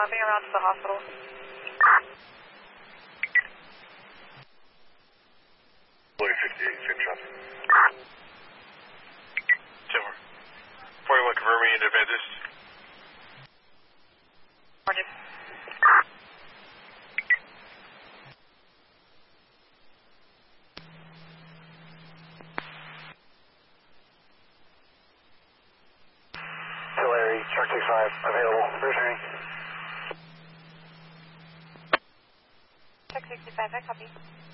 Being around to the hospital. Blue 58, same shot. Timber. 41 confirming in Adventist. Roger. Larry, Shark 65, available. Returning. Check 65, I copy.